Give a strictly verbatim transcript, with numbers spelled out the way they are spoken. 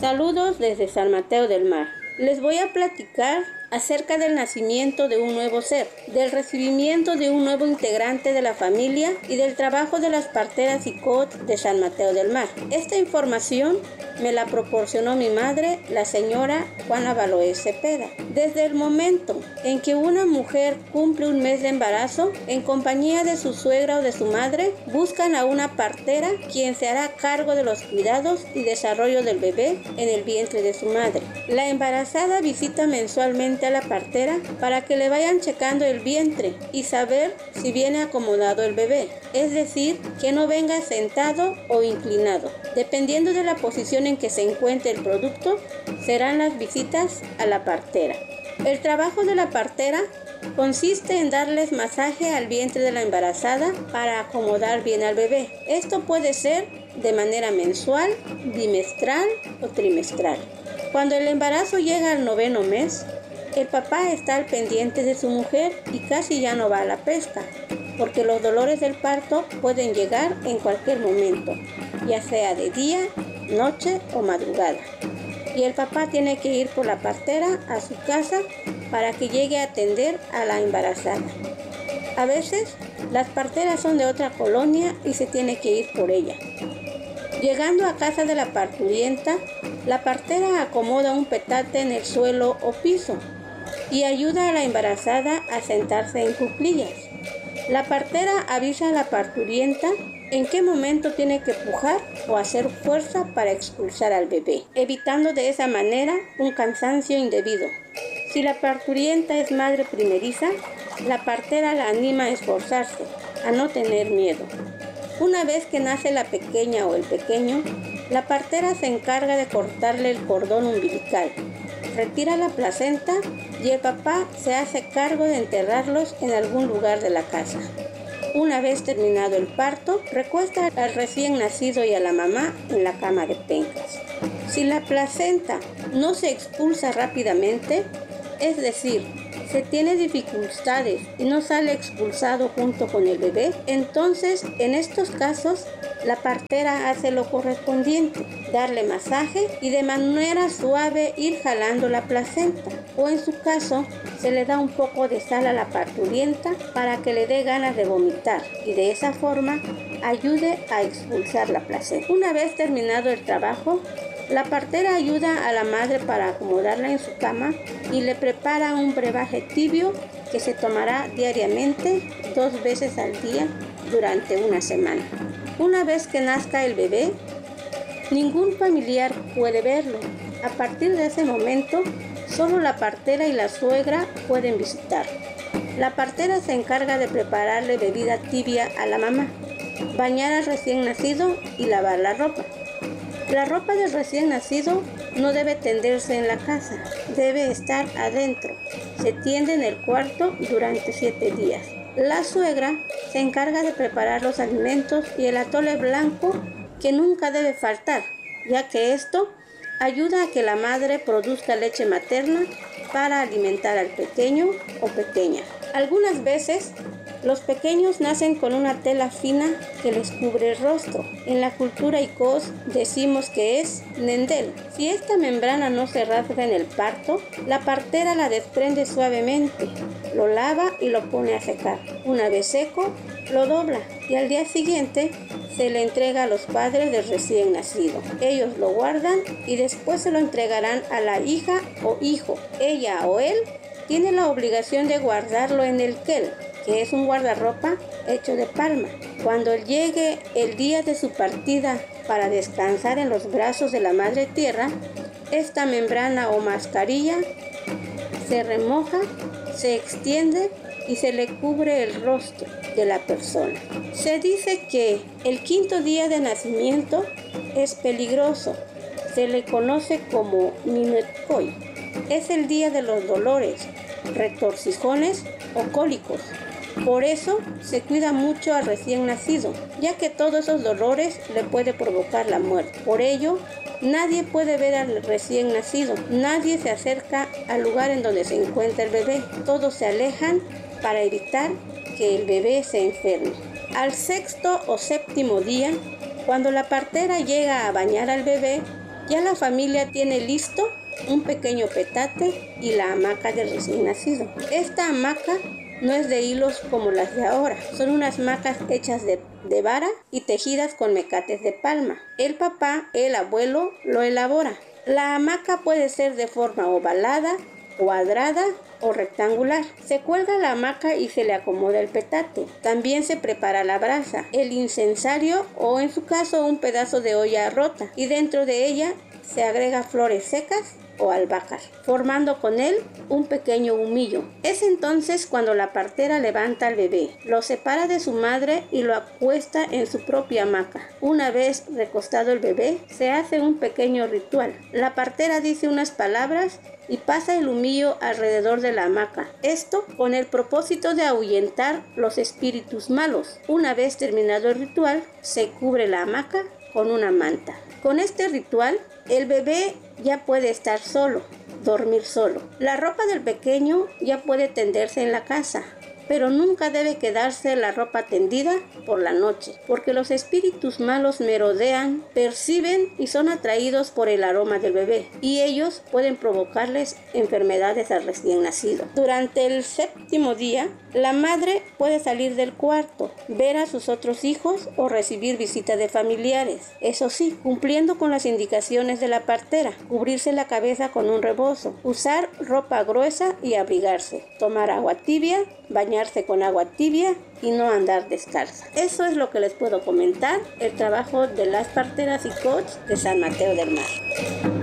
Saludos desde San Mateo del Mar. Les voy a platicar acerca del nacimiento de un nuevo ser, del recibimiento de un nuevo integrante de la familia y del trabajo de las parteras y coach de San Mateo del Mar. Esta información me la proporcionó mi madre, la señora Juana Baloé Cepeda. Desde el momento en que una mujer cumple un mes de embarazo, en compañía de su suegra o de su madre, buscan a una partera quien se hará cargo de los cuidados y desarrollo del bebé en el vientre de su madre. La embarazada visita mensualmente a la partera para que le vayan checando el vientre y saber si viene acomodado el bebé, es decir, que no venga sentado o inclinado. Dependiendo de la posición en que se encuentre el producto, serán las visitas a la partera. El trabajo de la partera consiste en darles masaje al vientre de la embarazada para acomodar bien al bebé. Esto puede ser de manera mensual, bimestral o trimestral. Cuando el embarazo llega al noveno mes, el papá está al pendiente de su mujer y casi ya no va a la pesca, porque los dolores del parto pueden llegar en cualquier momento, ya sea de día, noche o madrugada. Y el papá tiene que ir por la partera a su casa para que llegue a atender a la embarazada. A veces las parteras son de otra colonia y se tiene que ir por ella. Llegando a casa de la parturienta, la partera acomoda un petate en el suelo o piso y ayuda a la embarazada a sentarse en cuclillas. La partera avisa a la parturienta en qué momento tiene que pujar o hacer fuerza para expulsar al bebé, evitando de esa manera un cansancio indebido. Si la parturienta es madre primeriza, la partera la anima a esforzarse, a no tener miedo. Una vez que nace la pequeña o el pequeño, la partera se encarga de cortarle el cordón umbilical, retira la placenta y el papá se hace cargo de enterrarlos en algún lugar de la casa. Una vez terminado el parto, recuesta al recién nacido y a la mamá en la cama de pencas. Si la placenta no se expulsa rápidamente, es decir, se tiene dificultades y no sale expulsado junto con el bebé, entonces en estos casos la partera hace lo correspondiente, darle masaje y de manera suave ir jalando la placenta, o en su caso se le da un poco de sal a la parturienta para que le dé ganas de vomitar y de esa forma ayude a expulsar la placenta. Una vez terminado el trabajo, la partera ayuda a la madre para acomodarla en su cama y le prepara un brebaje tibio que se tomará diariamente dos veces al día durante una semana. Una vez que nazca el bebé, ningún familiar puede verlo. A partir de ese momento, solo la partera y la suegra pueden visitar. La partera se encarga de prepararle bebida tibia a la mamá, bañar al recién nacido y lavar la ropa. La ropa del recién nacido no debe tenderse en la casa, debe estar adentro. Se tiende en el cuarto durante siete días. La suegra se encarga de preparar los alimentos y el atole blanco que nunca debe faltar, ya que esto ayuda a que la madre produzca leche materna para alimentar al pequeño o pequeña. Algunas veces los pequeños nacen con una tela fina que les cubre el rostro. En la cultura icós decimos que es nendel. Si esta membrana no se rasga en el parto, la partera la desprende suavemente, lo lava y lo pone a secar. Una vez seco, lo dobla y al día siguiente se le entrega a los padres del recién nacido. Ellos lo guardan y después se lo entregarán a la hija o hijo. Ella o él tiene la obligación de guardarlo en el kel, que es un guardarropa hecho de palma. Cuando llegue el día de su partida para descansar en los brazos de la madre tierra, esta membrana o mascarilla se remoja, se extiende y se le cubre el rostro de la persona. Se dice que el quinto día de nacimiento es peligroso. Se le conoce como Minutkoy. Es el día de los dolores, retorcijones o cólicos. Por eso se cuida mucho al recién nacido, ya que todos esos dolores le puede provocar la muerte. Por ello, nadie puede ver al recién nacido, nadie se acerca al lugar en donde se encuentra el bebé. Todos se alejan para evitar que el bebé se enferme. Al sexto o séptimo día, cuando la partera llega a bañar al bebé, Ya la familia tiene listo un pequeño petate y la hamaca del recién nacido. Esta hamaca no es de hilos como las de ahora, son unas hamacas hechas de, de vara y tejidas con mecates de palma. El papá, el abuelo, lo elabora. La hamaca puede ser de forma ovalada, cuadrada o rectangular. Se cuelga la hamaca y se le acomoda el petate. También se prepara la brasa, el incensario o en su caso un pedazo de olla rota y dentro de ella se agrega flores secas o albahaca, formando con él un pequeño humillo. Es entonces cuando la partera levanta al bebé, lo separa de su madre y lo acuesta en su propia hamaca. Una vez recostado el bebé, se hace un pequeño ritual. La partera dice unas palabras y pasa el humillo alrededor de la hamaca. Esto con el propósito de ahuyentar los espíritus malos. Una vez terminado el ritual, se cubre la hamaca con una manta. Con este ritual, el bebé ya puede estar solo, dormir solo. La ropa del pequeño ya puede tenderse en la casa, pero nunca debe quedarse la ropa tendida por la noche, porque los espíritus malos merodean, perciben y son atraídos por el aroma del bebé, y ellos pueden provocarles enfermedades al recién nacido. Durante el séptimo día, la madre puede salir del cuarto, ver a sus otros hijos o recibir visita de familiares. Eso sí, cumpliendo con las indicaciones de la partera, cubrirse la cabeza con un rebozo, usar ropa gruesa y abrigarse, tomar agua tibia, bañarse con agua tibia y no andar descalza. Eso es lo que les puedo comentar, el trabajo de las parteras y coach de San Mateo del Mar.